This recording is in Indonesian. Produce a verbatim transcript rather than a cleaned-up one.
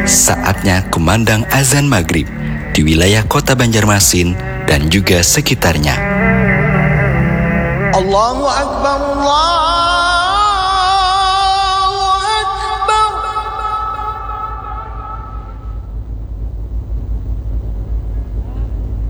Saatnya kumandang azan maghrib di wilayah kota Banjarmasin dan juga sekitarnya. Allahu Akbar, Allah.